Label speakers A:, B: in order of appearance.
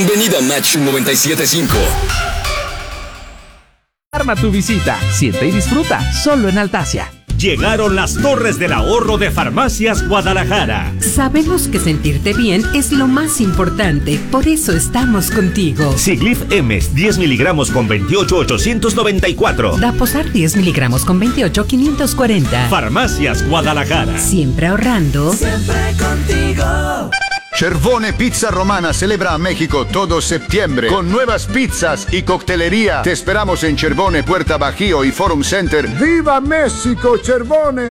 A: Bienvenido a Match 97.5.
B: Arma tu visita, siente y disfruta, solo en Altasia.
C: Llegaron las torres del ahorro de Farmacias Guadalajara.
D: Sabemos que sentirte bien es lo más importante, por eso estamos contigo.
C: Siglif Emes 10 miligramos con 28,894.
D: Daposar 10 miligramos con 28,540.
C: Farmacias Guadalajara.
D: Siempre ahorrando.
E: Siempre contigo.
F: Cervone Pizza Romana celebra a México todo septiembre con nuevas pizzas y coctelería. Te esperamos en Cervone, Puerta Bajío y Forum Center.
G: ¡Viva México, Cervone!